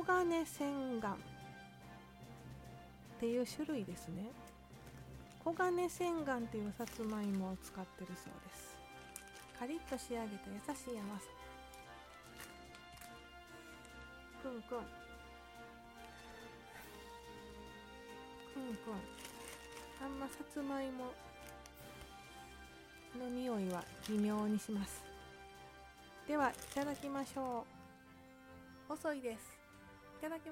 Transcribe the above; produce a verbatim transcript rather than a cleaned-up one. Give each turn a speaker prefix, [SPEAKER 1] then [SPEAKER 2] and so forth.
[SPEAKER 1] 黄金千貫っていう種類ですね。黄金千貫っていうさつまいもを使ってるそうです。カリッと仕上げた優しい甘さ。くんくんくんくん、あんまさつまいもの匂いは微妙にします。ではいただきましょう。遅いです。いただきます。